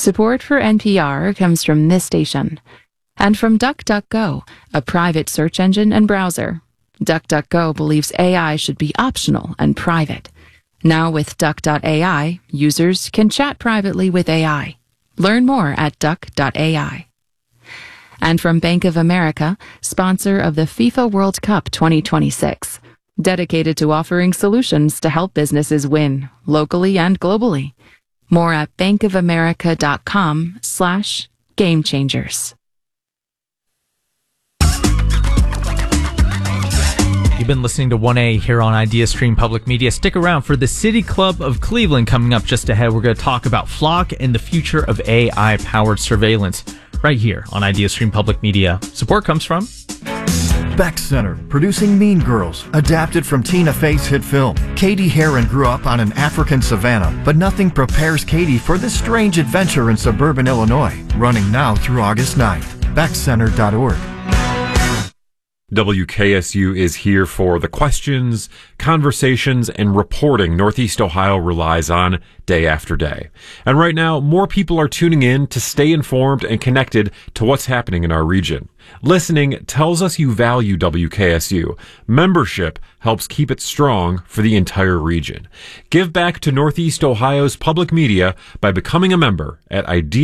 Support for NPR comes from this station and from DuckDuckGo, a private search engine and browser. DuckDuckGo believes AI should be optional and private. Now with Duck.ai, users can chat privately with AI. Learn more at Duck.ai. And from Bank of America, sponsor of the FIFA World Cup 2026, dedicated to offering solutions to help businesses win, locally and globally. More at bankofamerica.com/gamechangers. You've been listening to 1A here on IdeaStream Public Media. Stick around for the City Club of Cleveland coming up just ahead. We're going to talk about FLoC and the future of AI-powered surveillance right here on IdeaStream Public Media. Support comes from Beck Center, producing Mean Girls, adapted from Tina Fey's hit film. Katie Heron grew up on an African savanna, but nothing prepares Katie for this strange adventure in suburban Illinois. Running now through August 9th. BeckCenter.org. WKSU is here for the questions, conversations, and reporting Northeast Ohio relies on day after day. And right now, more people are tuning in to stay informed and connected to what's happening in our region. Listening tells us you value WKSU. Membership helps keep it strong for the entire region. Give back to Northeast Ohio's public media by becoming a member at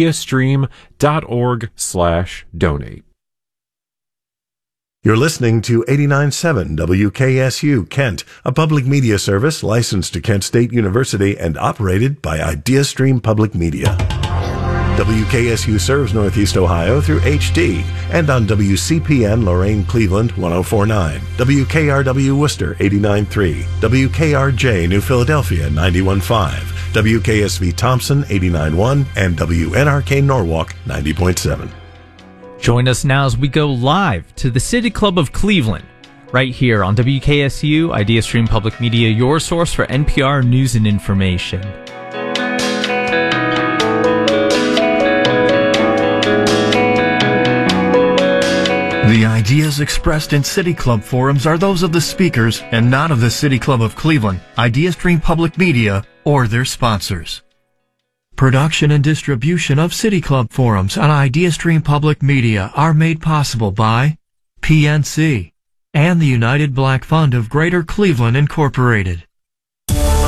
ideastream.org/donate. You're listening to 89.7 WKSU Kent, a public media service licensed to Kent State University and operated by IdeaStream Public Media. WKSU serves Northeast Ohio through HD and on WCPN Lorain Cleveland 104.9, WKRW Worcester 89.3, WKRJ New Philadelphia 91.5, WKSV Thompson 89.1, and WNRK Norwalk 90.7. Join us now as we go live to the City Club of Cleveland, right here on WKSU, IdeaStream Public Media, your source for NPR news and information. The ideas expressed in City Club forums are those of the speakers and not of the City Club of Cleveland, IdeaStream Public Media, or their sponsors. Production and distribution of City Club forums on IdeaStream Public Media are made possible by PNC and the United Black Fund of Greater Cleveland Incorporated.